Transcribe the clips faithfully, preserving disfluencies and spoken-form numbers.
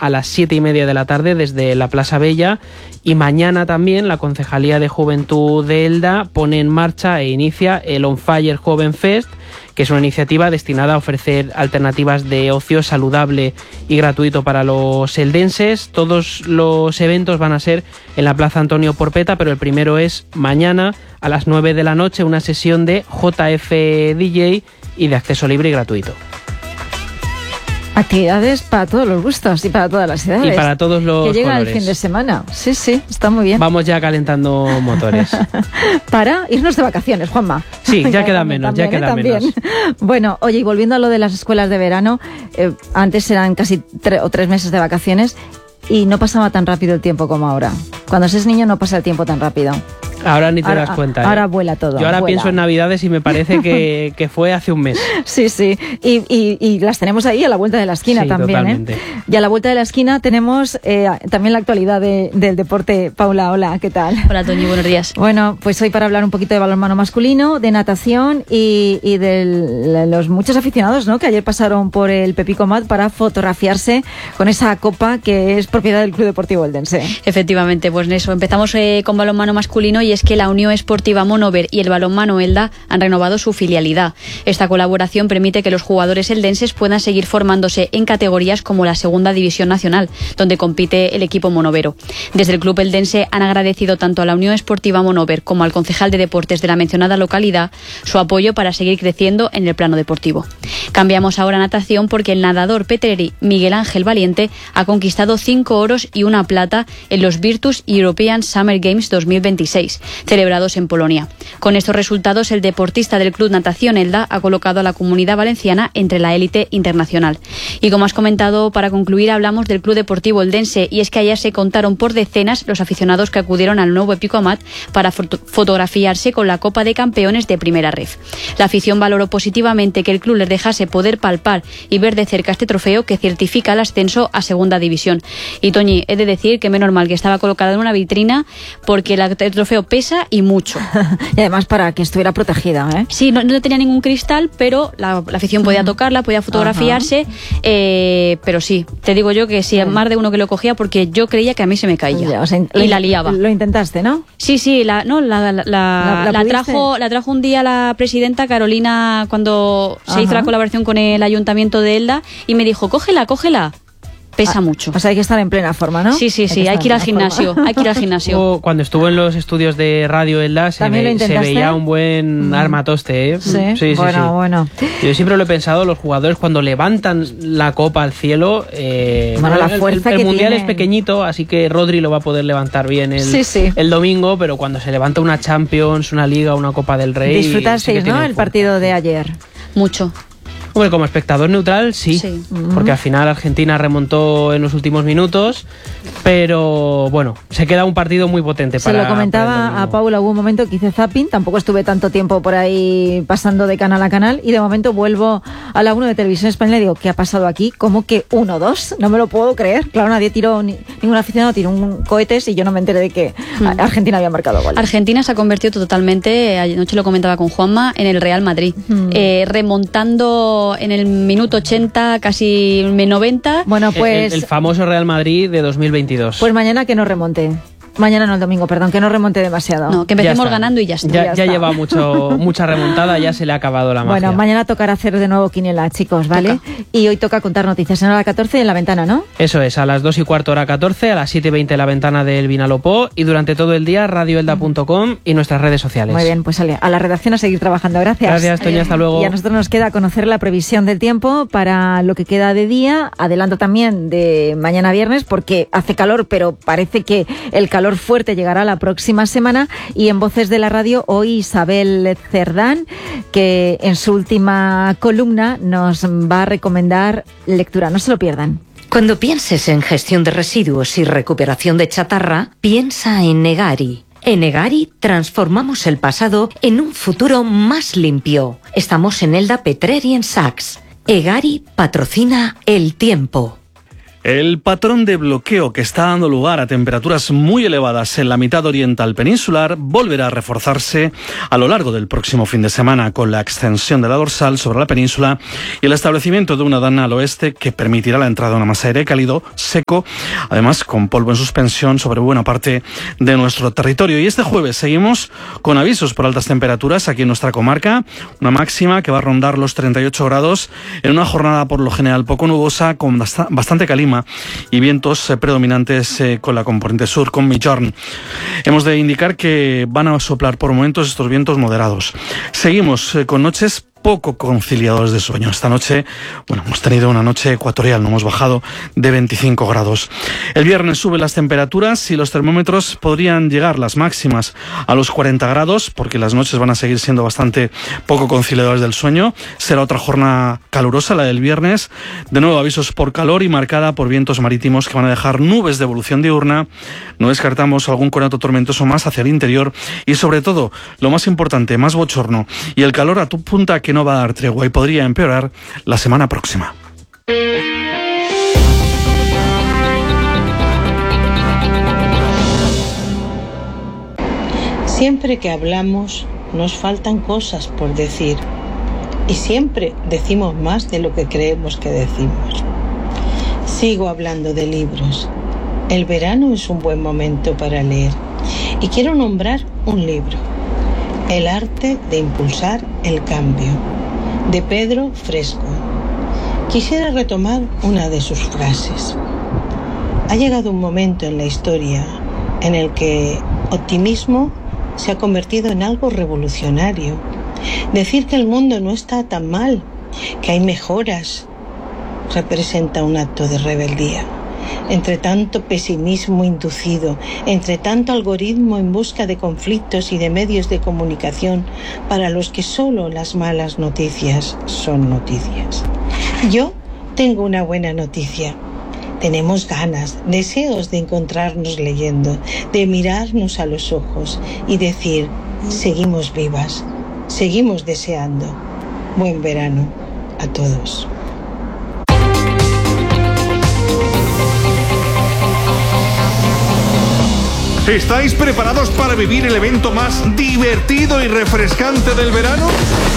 a las siete y media de la tarde desde la Plaza Bella, y mañana también la Concejalía de Juventud de Elda pone en marcha e inicia el On Fire Joven Fest, que es una iniciativa destinada a ofrecer alternativas de ocio saludable y gratuito para los eldenses. Todos los eventos van a ser en la Plaza Antonio Porpeta, pero el primero es mañana a las nueve de la noche, una sesión de J F D J y de acceso libre y gratuito. Actividades para todos los gustos y para todas las edades. Y para todos los Que llega colores. el fin de semana. Sí, sí, está muy bien. Vamos ya calentando motores. Para irnos de vacaciones, Juanma. Sí, ya, ya queda también, menos, también, ya queda ¿eh? menos. También. Bueno, oye, y volviendo a lo de las escuelas de verano, eh, antes eran casi tre- o tres meses de vacaciones y no pasaba tan rápido el tiempo como ahora. Cuando se es niño no pasa el tiempo tan rápido. Ahora ni te ahora, das cuenta. ¿eh? Ahora vuela todo. Yo ahora vuela. pienso en Navidades y me parece que, que fue hace un mes. Sí, sí. Y, y, y las tenemos ahí a la vuelta de la esquina Sí, también. totalmente. ¿eh? Y a la vuelta de la esquina tenemos eh, también la actualidad de, del deporte. Paula, hola, ¿qué tal? Hola, Toñi, buenos días. Bueno, pues hoy para hablar un poquito de balonmano masculino, de natación y, y de los muchos aficionados, ¿no?, que ayer pasaron por el Pepico Mat para fotografiarse con esa copa que es propiedad del Club Deportivo Eldense. Efectivamente, pues en eso. Empezamos eh, con balonmano masculino, y es que la Unión Esportiva Monover y el Balonmano Elda han renovado su filialidad. Esta colaboración permite que los jugadores eldenses puedan seguir formándose en categorías como la Segunda División Nacional, donde compite el equipo monovero. Desde el club eldense han agradecido tanto a la Unión Esportiva Monover como al concejal de deportes de la mencionada localidad su apoyo para seguir creciendo en el plano deportivo. Cambiamos ahora a natación, porque el nadador petreri Miguel Ángel Valiente ha conquistado cinco oros y una plata en los Virtus European Summer Games dos mil veintiséis, celebrados en Polonia. Con estos resultados, el deportista del Club Natación Elda ha colocado a la Comunidad Valenciana entre la élite internacional. Y como has comentado, para concluir hablamos del Club Deportivo Eldense, y es que ayer se contaron por decenas los aficionados que acudieron al nuevo Pepico Mat para foto- fotografiarse con la Copa de Campeones de Primera Ref. La afición valoró positivamente que el club les dejase poder palpar y ver de cerca este trofeo que certifica el ascenso a Segunda División. Y Toñi, he de decir que menos mal que estaba colocada en una vitrina, porque la- el trofeo pesa y mucho. Y además para que estuviera protegida, ¿eh? Sí, no, no tenía ningún cristal, pero la, la afición podía tocarla, podía fotografiarse, eh, pero sí, te digo yo que sí, Sí. más de uno que lo cogía, porque yo creía que a mí se me caía. Ya, o sea, y lo- la liaba. Lo intentaste, ¿no? Sí, sí, la, no, la, la, la, ¿La- la la pudiste? trajo, la trajo un día la presidenta Carolina cuando Ajá. se hizo la colaboración con el Ayuntamiento de Elda, y me dijo, cógela, cógela. Pesa Ah, mucho. O sea, hay que estar en plena forma, ¿no? Sí, sí, sí, hay que ir al gimnasio, hay que ir al gimnasio. Estuvo- Cuando estuvo en los estudios de Radio Elda se, ¿También lo ve- se intentaste? veía un buen armatoste, ¿eh? Sí, sí, bueno, sí. bueno. Yo siempre lo he pensado, los jugadores cuando levantan la copa al cielo, eh, Bueno, la el- fuerza el, el que mundial tienen. es pequeñito, así que Rodri lo va a poder levantar bien el, Sí, sí. el domingo, pero cuando se levanta una Champions, una Liga, una Copa del Rey... sí que Disfrutasteis, ¿no?, tienen el fuerza. partido de ayer. Mucho. Hombre, como espectador neutral, sí, Sí. porque al final Argentina remontó en los últimos minutos, pero bueno, se queda un partido muy potente Se para lo para el comentaba domingo. a Paula, hubo un momento que hice zapping, tampoco estuve tanto tiempo por ahí pasando de canal a canal, y de momento vuelvo a la uno de Televisión Española y digo, ¿qué ha pasado aquí? ¿Cómo que uno dos? No me lo puedo creer. Claro, nadie tiró, ni, ningún aficionado tiró un cohetes y yo no me enteré de que Mm. Argentina había marcado gol. Argentina se ha convertido totalmente, anoche lo comentaba con Juanma, en el Real Madrid, Mm. eh, remontando en el minuto ochenta, casi noventa. Bueno, El- pues, el, el famoso Real Madrid de dos mil veintidós. pues mañana que no remonte. Mañana no, el domingo, perdón, que no remonte demasiado. No, que Ya empecemos está. ganando y ya está. Ya, Ya ya está. lleva mucho, mucha remontada, ya se le ha acabado la magia. Bueno, mañana tocará hacer de nuevo quiniela, chicos, ¿vale? Toca. Y hoy toca contar noticias en hora catorce en La Ventana, ¿no? Eso es, a las dos y cuarto hora catorce, a las siete y veinte la ventana del Vinalopó, y durante todo el día radioelda punto com y nuestras redes sociales. Muy bien, pues sale, a la redacción a seguir trabajando. Gracias. Gracias, Toña, hasta luego. Y a nosotros nos queda conocer la previsión del tiempo para lo que queda de día. Adelanto también de mañana viernes, porque hace calor, pero parece que el calor fuerte llegará la próxima semana. Y en Voces de la Radio, hoy Isabel Cerdán, que en su última columna nos va a recomendar lectura. No se lo pierdan. Cuando pienses en gestión de residuos y recuperación de chatarra, piensa en Negari. En Negari transformamos el pasado en un futuro más limpio. Estamos en Elda, Petrer y en Saks. Egari patrocina el tiempo. El patrón de bloqueo que está dando lugar a temperaturas muy elevadas en la mitad oriental peninsular volverá a reforzarse a lo largo del próximo fin de semana, con la extensión de la dorsal sobre la península y el establecimiento de una dana al oeste que permitirá la entrada de una masa de aire cálido, seco, además con polvo en suspensión sobre buena parte de nuestro territorio. Y este jueves seguimos con avisos por altas temperaturas aquí en nuestra comarca, una máxima que va a rondar los treinta y ocho grados en una jornada por lo general poco nubosa con bastante calima y vientos eh, predominantes eh, con la componente sur, con Migjorn. Hemos de indicar que van a soplar por momentos estos vientos moderados. Seguimos eh, con noches poco conciliadores de sueño. Esta noche, bueno, hemos tenido una noche ecuatorial, no hemos bajado de veinticinco grados. El viernes suben las temperaturas y los termómetros podrían llegar las máximas a los cuarenta grados, porque las noches van a seguir siendo bastante poco conciliadores del sueño. Será otra jornada calurosa, la del viernes. De nuevo avisos por calor y marcada por vientos marítimos que van a dejar nubes de evolución diurna. No descartamos algún conato tormentoso más hacia el interior y, sobre todo, lo más importante, más bochorno y el calor a tu punta que no va a dar tregua y podría empeorar la semana próxima. Siempre que hablamos nos faltan cosas por decir y siempre decimos más de lo que creemos que decimos. Sigo hablando de libros. El verano es un buen momento para leer y quiero nombrar un libro: El arte de impulsar el cambio, de Pedro Fresco. Quisiera retomar una de sus frases. Ha llegado un momento en la historia en el que optimismo se ha convertido en algo revolucionario. Decir que el mundo no está tan mal, que hay mejoras, representa un acto de rebeldía. Entre tanto pesimismo inducido, entre tanto algoritmo en busca de conflictos y de medios de comunicación para los que solo las malas noticias son noticias. Yo tengo una buena noticia. Tenemos ganas, deseos de encontrarnos leyendo, de mirarnos a los ojos y decir: seguimos vivas, seguimos deseando. Buen verano a todos. ¿Estáis preparados para vivir el evento más divertido y refrescante del verano?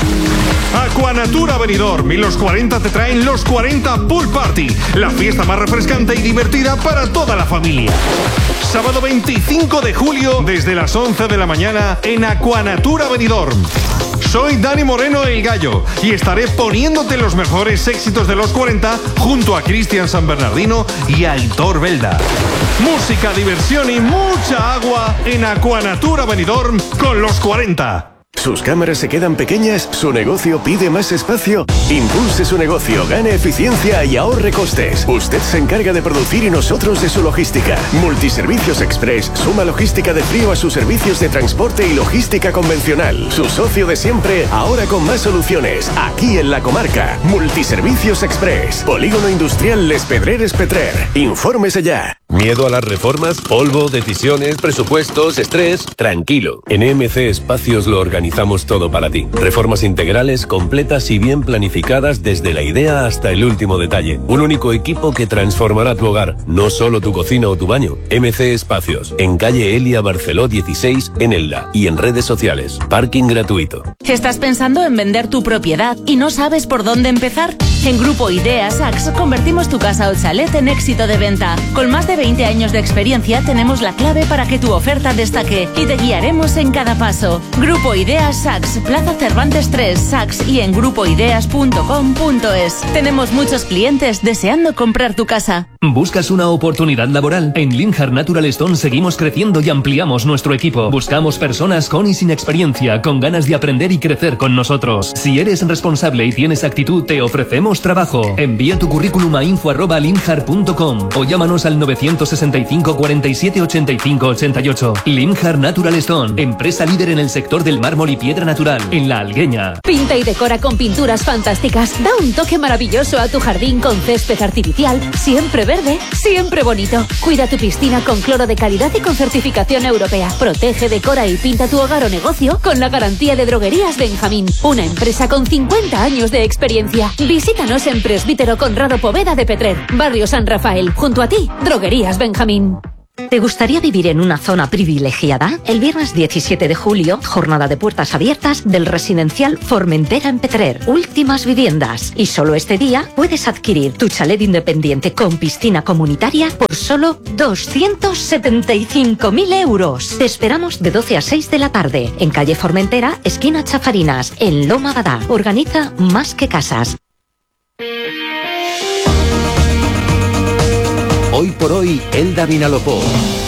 Aquanatura Benidorm y los cuarenta te traen los cuarenta Pool Party, la fiesta más refrescante y divertida para toda la familia. Sábado veinticinco de julio, desde las once de la mañana, en Aquanatura Benidorm. Soy Dani Moreno, el Gallo, y estaré poniéndote los mejores éxitos de los cuarenta junto a Cristian San Bernardino y Aitor Belda. Música, diversión y mucha agua en Aquanatura Benidorm con los cuarenta. ¿Sus cámaras se quedan pequeñas? ¿Su negocio pide más espacio? Impulse su negocio, gane eficiencia y ahorre costes. Usted se encarga de producir y nosotros de su logística. Multiservicios Express suma logística de frío a sus servicios de transporte y logística convencional. Su socio de siempre, ahora con más soluciones. Aquí en la comarca. Multiservicios Express. Polígono Industrial Les Pedreres Petrer. Infórmese ya. ¿Miedo a las reformas? ¿Polvo? ¿Decisiones? ¿Presupuestos? ¿Estrés? Tranquilo. En E M C Espacios lo organizamos todo para ti. Reformas integrales, completas y bien planificadas desde la idea hasta el último detalle. Un único equipo que transformará tu hogar, no solo tu cocina o tu baño. E M C Espacios, en calle Elia Barceló dieciséis, en Elda, y en redes sociales. Parking gratuito. ¿Estás pensando en vender tu propiedad y no sabes por dónde empezar? En Grupo Idea Sax convertimos tu casa o chalet en éxito de venta. Con más de veinte años de experiencia tenemos la clave para que tu oferta destaque y te guiaremos en cada paso. Grupo Ideas Sax, Plaza Cervantes tres, Sax, y en grupo ideas punto com punto es. Tenemos muchos clientes deseando comprar tu casa. ¿Buscas una oportunidad laboral? En Linhart Natural Stone seguimos creciendo y ampliamos nuestro equipo. Buscamos personas con y sin experiencia, con ganas de aprender y crecer con nosotros. Si eres responsable y tienes actitud, te ofrecemos trabajo. Envía tu currículum a info arroba linhart punto com o llámanos al novecientos sesenta y cinco, cuarenta y siete, ochenta y cinco, ochenta y ocho. Linhart Natural Stone, empresa líder en el sector del mármol y piedra natural, en La Algueña. Pinta y decora con pinturas fantásticas. Da un toque maravilloso a tu jardín con césped artificial, siempre verde, siempre bonito. Cuida tu piscina con cloro de calidad y con certificación europea. Protege, decora y pinta tu hogar o negocio con la garantía de Droguerías Benjamín, una empresa con cincuenta años de experiencia. Visita Visítanos en Presbítero Conrado Poveda de Petrer, Barrio San Rafael. Junto a ti, Droguerías Benjamín. ¿Te gustaría vivir en una zona privilegiada? El viernes diecisiete de julio, jornada de puertas abiertas del residencial Formentera en Petrer. Últimas viviendas. Y solo este día puedes adquirir tu chalet independiente con piscina comunitaria por solo doscientos setenta y cinco mil euros. Te esperamos de doce a seis de la tarde en calle Formentera, esquina Chafarinas, en Loma Badá. Organiza Más que Casas. Hoy por hoy, Elda Vinalopó.